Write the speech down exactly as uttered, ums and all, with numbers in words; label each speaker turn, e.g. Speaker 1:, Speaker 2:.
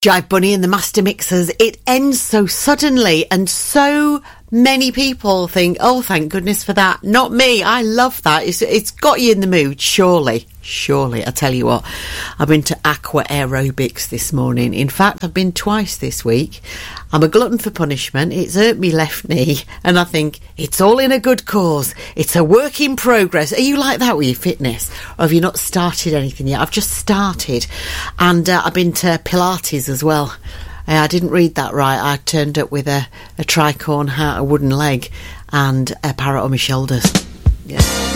Speaker 1: Jive Bunny and the Master Mixers. It ends so suddenly, and so many people think, oh, thank goodness for that. Not me. I love that. It's, it's got you in the mood, surely. Surely. I tell you what, I've been to aqua aerobics this morning. In fact, I've been twice this week. I'm a glutton for punishment. It's hurt me left knee, and I think it's all in a good cause. It's a work in progress. Are you like that with your fitness? Or have you not started anything yet? I've just started, and uh, I've been to Pilates as well. Uh, I didn't read that right. I turned up with a, a tricorn hat, a wooden leg, and a parrot on my shoulders. Yeah.